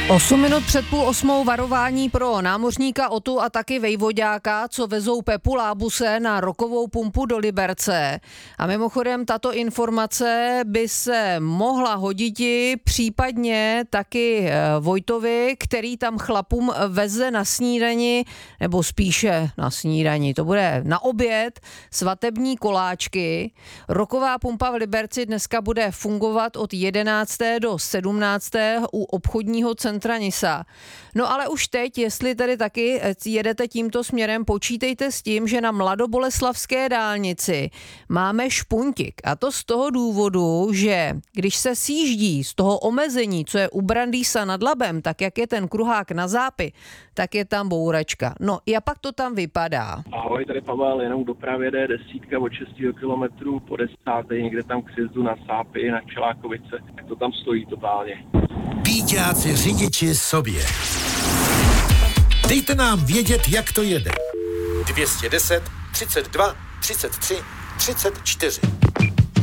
8 minut před 7:30 varování pro námořníka Otu a taky vejvoďáka, co vezou Pepu Lábuse na rokovou pumpu do Liberce. A mimochodem tato informace by se mohla hoditi případně taky Vojtovi, který tam chlapům veze na snídani, nebo spíše na snídani, to bude na oběd, svatební koláčky. Roková pumpa v Liberci dneska bude fungovat od 11. do 17. u obchodního centra Nisa. No ale už teď, jestli tady taky jedete tímto směrem, počítejte s tím, že na mladoboleslavské dálnici máme špuntik. A to z toho důvodu, že když se sjíždí z toho omezení, co je u Brandýsa nad Labem, tak jak je ten kruhák na Zápy, tak je tam bouračka. No, a pak to tam vypadá. Ahoj, tady Pavel, jenom dopravě jde desítka od 6 kilometrů po 10. někde tam k sjezdu na Sápy, na Čelákovice. Jak to tam stojí totálně. Píťáci řidiči sobě. Dejte nám vědět, jak to jede. 210 32 33 34.